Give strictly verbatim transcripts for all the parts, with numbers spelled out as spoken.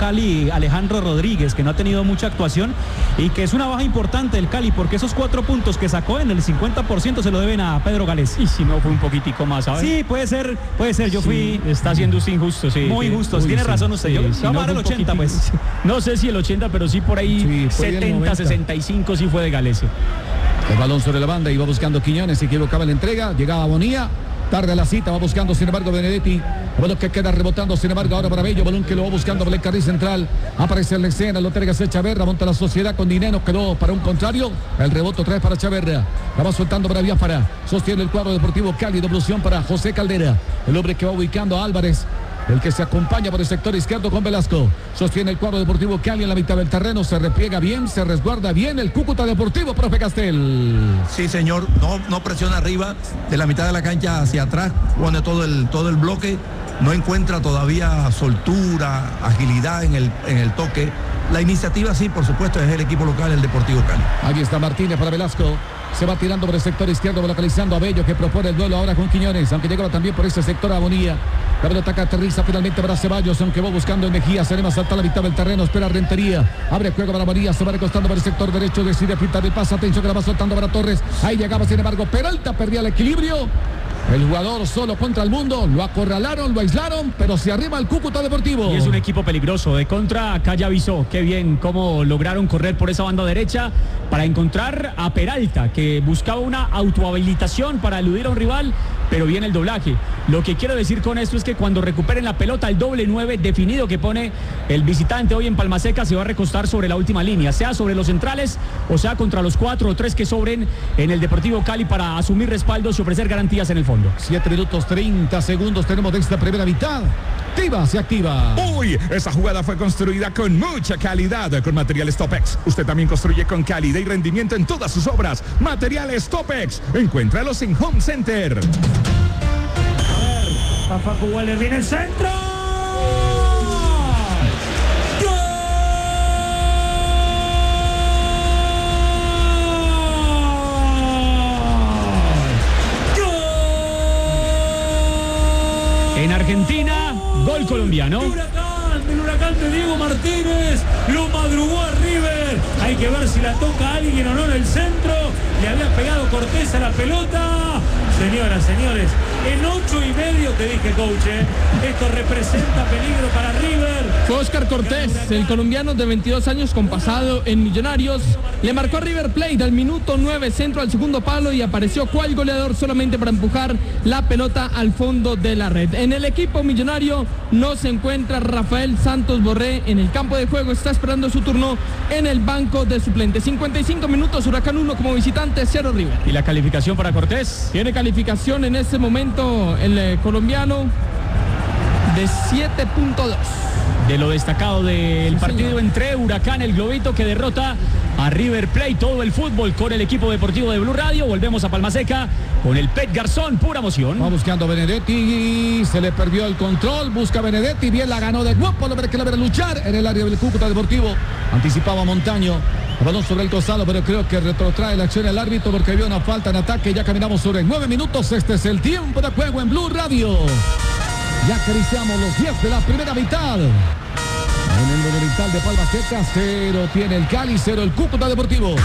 Cali, Alejandro Rodríguez, que no ha tenido mucha actuación y que es una baja importante del Cali, porque esos cuatro puntos que sacó en el cincuenta por ciento se lo deben a Pedro Gales. Y si no, fue un poquitico más, ¿sabes? Sí, puede ser, puede ser. Yo sí, fui... Está siendo usted injusto, sí. Muy sí. injusto, Uy, tiene sí, razón usted. sí, Yo si vamos no a dar el ochenta, pues. No sé si el ochenta, pero sí por ahí sí, setenta, sesenta y cinco sí fue de Galese. El balón sobre la banda, iba buscando Quiñones, se equivocaba la entrega, llegaba Bonilla, tarde la cita, va buscando sin embargo Benedetti, balón que queda rebotando sin embargo ahora para Bello, balón que lo va buscando por el carril central, aparece en la escena, lo entrega a Chaverra, monta la sociedad con Dineno, quedó para un contrario, el rebote otra vez para Chaverra, la va soltando para Biafara, sostiene el cuadro deportivo Cali, devolución para José Caldera, el hombre que va ubicando a Álvarez, el que se acompaña por el sector izquierdo con Velasco. Sostiene el cuadro deportivo Cali en la mitad del terreno. Se repliega bien, se resguarda bien el Cúcuta Deportivo, profe Castel. Sí, señor. No, no presiona arriba, de la mitad de la cancha hacia atrás. Pone todo el, todo el bloque. No encuentra todavía soltura, agilidad en el, en el toque. La iniciativa sí, por supuesto, es el equipo local, el Deportivo Cali. Ahí está Martínez para Velasco. Se va tirando por el sector izquierdo, localizando a Bello, que propone el duelo ahora con Quiñones, aunque llegaba también por ese sector a Bonilla. La pelota que aterriza finalmente para Ceballos, aunque va buscando en Mejía, se le va a saltar la mitad del terreno, espera Rentería, abre juego para Bonilla, se va recostando por el sector derecho, decide pintar el pase, atención que la va soltando para Torres, ahí llegaba sin embargo Peralta, perdía el equilibrio. El jugador solo contra el mundo, lo acorralaron, lo aislaron, pero se arriba el Cúcuta Deportivo. Y es un equipo peligroso, de contra acá ya avisó, qué bien cómo lograron correr por esa banda derecha para encontrar a Peralta, que buscaba una autohabilitación para eludir a un rival, pero bien el doblaje. Lo que quiero decir con esto es que cuando recuperen la pelota, el doble nueve definido que pone el visitante hoy en Palmaseca se va a recostar sobre la última línea, sea sobre los centrales o sea contra los cuatro o tres que sobren en el Deportivo Cali para asumir respaldos y ofrecer garantías en el fondo. siete minutos treinta segundos tenemos de esta primera mitad. Activa, se activa. Uy, esa jugada fue construida con mucha calidad, con materiales Topex. Usted también construye con calidad y rendimiento en todas sus obras. Materiales Topex. Encuéntralos en Home Center. A Facu Waller viene el centro. En Argentina, gol colombiano. El huracán, el huracán de Diego Martínez, lo madrugó a River. Hay que ver si la toca alguien o no en el centro. Le había pegado Cortés a la pelota. Señoras, señores, en ocho y medio te dije, coach, ¿eh? Esto representa peligro para River. Fue Oscar Cortés, el colombiano de veintidós años con pasado en Millonarios. Le marcó a River Plate al minuto nueve, centro al segundo palo y apareció cual goleador solamente para empujar la pelota al fondo de la red. En el equipo millonario no se encuentra Rafael Santos Borré en el campo de juego, está esperando su turno en el banco de suplentes. cincuenta y cinco minutos, Huracán uno como visitante, cero River. ¿Y la calificación para Cortés? Tiene calificación en este momento el eh, colombiano de siete punto dos. De lo destacado del sí, partido señor. entre Huracán, el Globito, que derrota a River Plate. Todo el fútbol con el equipo deportivo de Blue Radio. Volvemos a Palmaseca con el Pet Garzón, pura emoción. Va buscando Benedetti, se le perdió el control, busca Benedetti, bien la ganó de guapo, lo veré que la verá luchar en el área del Cúcuta Deportivo. Anticipaba Montaño, el balón sobre el costado, pero creo que retrotrae la acción el árbitro porque había una falta en ataque. Ya caminamos sobre nueve minutos, este es el tiempo de juego en Blue Radio. Ya acariciamos los diez de la primera mitad. En el Monumental de Palmaseca, cero tiene el Cali, cero el Cúcuta Deportivo.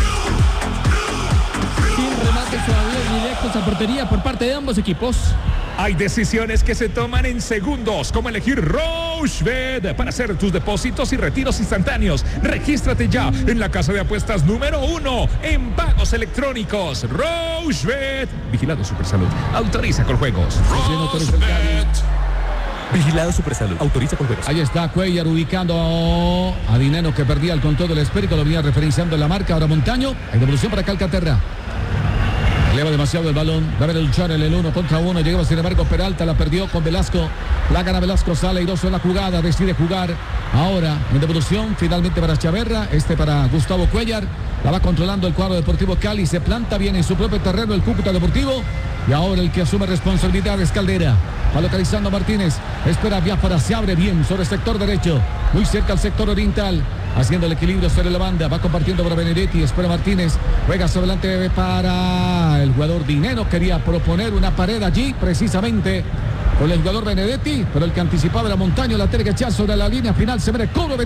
Sin remates todavía directos a portería por parte de ambos equipos. Hay decisiones que se toman en segundos, como elegir Rochebet para hacer tus depósitos y retiros instantáneos. Regístrate ya en la casa de apuestas número uno en pagos electrónicos. Rochebet. Vigilado Supersalud. Autoriza con juegos. Vigilado Supersalud. Autoriza con juegos. Ahí está Cuellar ubicando a Dineno, que perdía el control del esférico, lo venía referenciando en la marca. Ahora Montaño, hay devolución para Calcaterra. Eleva demasiado el balón, va a ver el luchar en el uno contra uno, llegaba sin embargo Peralta, la perdió con Velasco, la gana Velasco, sale airoso en la jugada, decide jugar ahora en devolución, finalmente para Chaverra, este para Gustavo Cuellar, la va controlando el cuadro Deportivo Cali, se planta bien en su propio terreno el Cúcuta Deportivo, y ahora el que asume responsabilidad es Caldera, va localizando a Martínez, espera Biafara, se abre bien sobre el sector derecho, muy cerca al sector oriental, haciendo el equilibrio sobre la banda, va compartiendo para Benedetti, espera Martínez, juega hacia adelante para el jugador Dineno, quería proponer una pared allí precisamente con el jugador Benedetti, pero el que anticipaba era Montaño, la tiene que echar sobre la línea final, se ve el cobro.